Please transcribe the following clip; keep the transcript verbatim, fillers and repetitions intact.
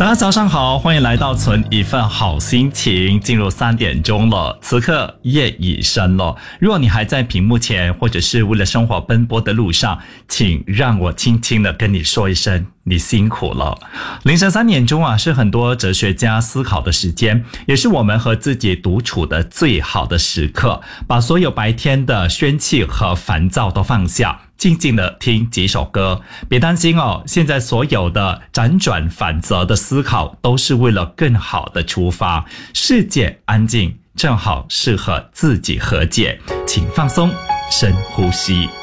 大家早上好，欢迎来到存一份好心情，进入三点钟了，此刻夜已深了。如果你还在屏幕前，或者是为了生活奔波的路上，请让我轻轻的跟你说一声，你辛苦了。凌晨三点钟啊，是很多哲学家思考的时间，也是我们和自己独处的最好的时刻，把所有白天的喧气和烦躁都放下，静静的听几首歌。别担心哦，现在所有的辗转反侧的思考都是为了更好的出发。世界安静，正好适合自己和解，请放松，深呼吸。